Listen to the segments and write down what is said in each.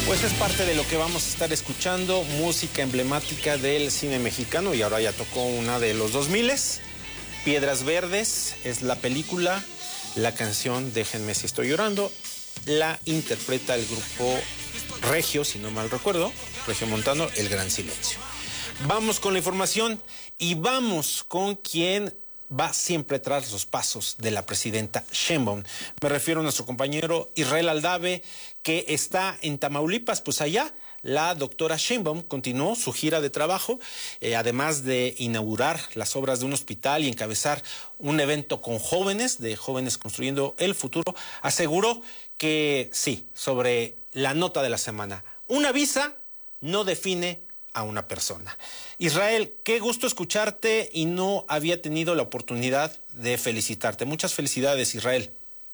Pues es parte de lo que vamos a estar escuchando, música emblemática del cine mexicano, y ahora ya tocó una de los 2000, Piedras Verdes es la película, la canción Déjenme si estoy llorando, la interpreta el grupo Regio, si no mal recuerdo, Regiomontano, El Gran Silencio. Vamos con la información y vamos con quien va siempre tras los pasos de la presidenta Sheinbaum. Me refiero a nuestro compañero Israel Aldave, que está en Tamaulipas. Pues allá la doctora Sheinbaum continuó su gira de trabajo, además de inaugurar las obras de un hospital y encabezar un evento con jóvenes, de Jóvenes Construyendo el Futuro. Aseguró que sí, sobre la nota de la semana, una visa no define a una persona. Israel, qué gusto escucharte y no había tenido la oportunidad de felicitarte. Muchas felicidades, Israel.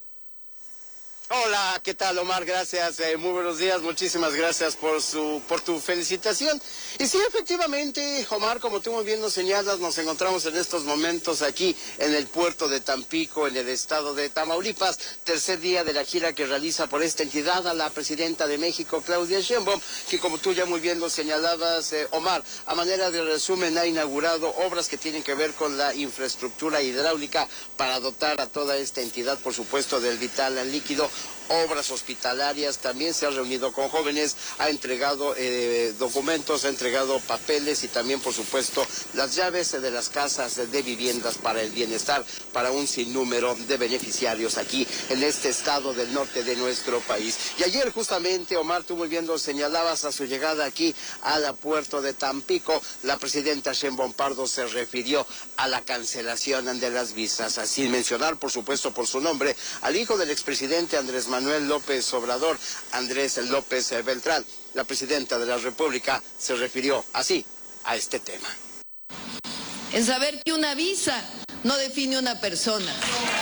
Hola, ¿qué tal, Omar? Gracias, muy buenos días, muchísimas gracias por tu felicitación. Y sí, efectivamente, Omar, como tú muy bien nos señalas, nos encontramos en estos momentos aquí en el puerto de Tampico, en el estado de Tamaulipas, tercer día de la gira que realiza por esta entidad a la presidenta de México, Claudia Sheinbaum, que como tú ya muy bien lo señalabas, Omar, a manera de resumen ha inaugurado obras que tienen que ver con la infraestructura hidráulica para dotar a toda esta entidad, por supuesto, del vital líquido, obras hospitalarias, también se ha reunido con jóvenes, ha entregado documentos, ha entregado papeles y también, por supuesto, las llaves de las casas de viviendas para el bienestar, para un sinnúmero de beneficiarios aquí en este estado del norte de nuestro país. Y ayer justamente, Omar, tú muy bien lo señalabas, a su llegada aquí al puerto de Tampico, la presidenta Sheinbaum Pardo se refirió a la cancelación de las visas, sin mencionar, por supuesto, por su nombre, al hijo del expresidente Andrés Manuel López Obrador, Andrés López Beltrán. La presidenta de la República se refirió así a este tema. En saber que una visa no define una persona.